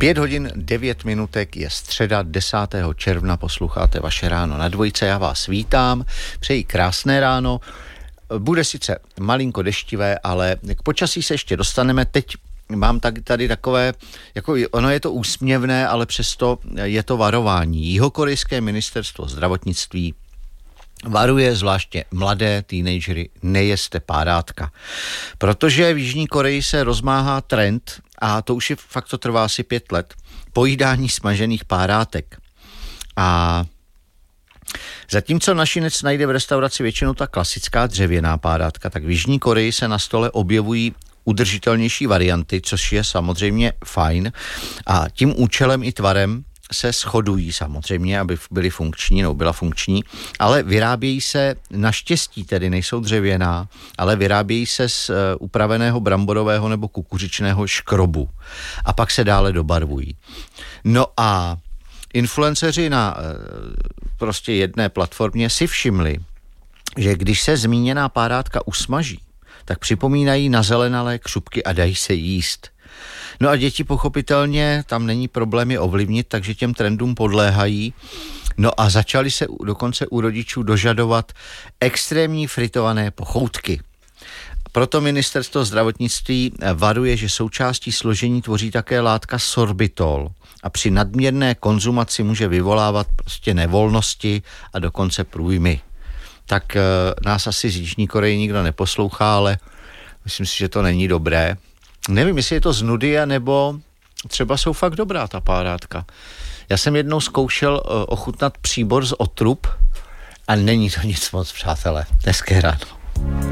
5 hodin 9 minutek, je středa 10. června, posloucháte Vaše ráno na dvojce, já vás vítám, přeji krásné ráno, bude sice malinko deštivé, ale k počasí se ještě dostaneme. Teď mám tady takové, jako ono je to úsměvné, ale přesto je to varování. Jihokorejské ministerstvo zdravotnictví varuje zvláště mladé teenagery, nejeste párátka. Protože v Jižní Koreji se rozmáhá trend, a to už je fakt, to trvá asi 5 let, pojídání smažených párátek. A zatímco našinec najde v restauraci většinou ta klasická dřevěná párátka, tak v Jižní Koreji se na stole objevují udržitelnější varianty, což je samozřejmě fajn. A tím účelem i tvarem se shodují samozřejmě, aby byly funkční, nebo byla funkční, ale vyrábějí se, naštěstí tedy nejsou dřevěná, ale vyrábějí se z upraveného bramborového nebo kukuřičného škrobu. A pak se dále dobarvují. No a influenceři na prostě jedné platformě si všimli, že když se zmíněná párátka usmaží, tak připomínají nazelenalé křupky a dají se jíst. No a děti pochopitelně, tam není problém je ovlivnit, takže těm trendům podléhají. No a začali se dokonce u rodičů dožadovat extrémní fritované pochoutky. Proto ministerstvo zdravotnictví varuje, že součástí složení tvoří také látka sorbitol a při nadměrné konzumaci může vyvolávat prostě nevolnosti a dokonce průjmy. Tak nás asi z Jižní Koreji nikdo neposlouchá, ale myslím si, že to není dobré. Nevím, jestli je to z nudy, nebo třeba jsou fakt dobrá ta párátka. Já jsem jednou zkoušel ochutnat příbor z otrub a není to nic moc, přátelé. Hezké ráno.